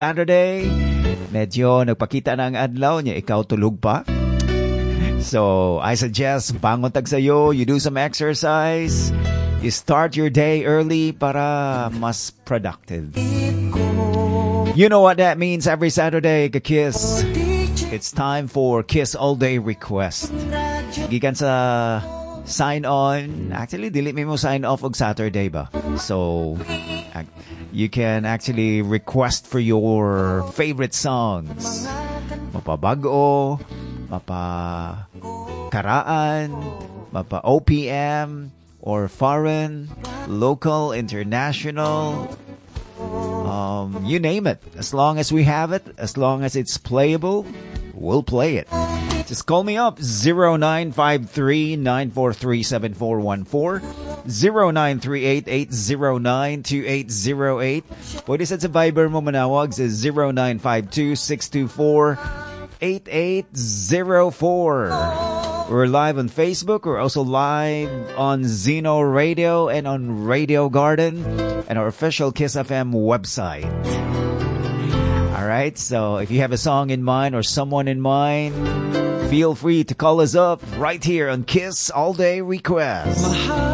Saturday, medyo nagpakita na ang adlaw niya, ikaw tulog pa. So, I suggest bangon tag sayo, you do some exercise, you start your day early para mas productive. You know what that means every Saturday, Kiss. It's time for Kiss All Day Request. Gikan sa sign on, actually dili mo sign off og Saturday ba? So, you can actually request for your favorite songs. Mapabago, mapakaraan, mapa OPM, or foreign, local, international, you name it. As long as we have it, as long as it's playable, we'll play it. Just call me up, 0953-943-7414, 0938-809-2808. Pwede sa Viber mo manawag sa 0952-624-8804. We're live on Facebook. We're also live on Zeno Radio and on Radio Garden and our official Kiss FM website. All right, so if you have a song in mind or someone in mind, feel free to call us up right here on Kiss All Day Request.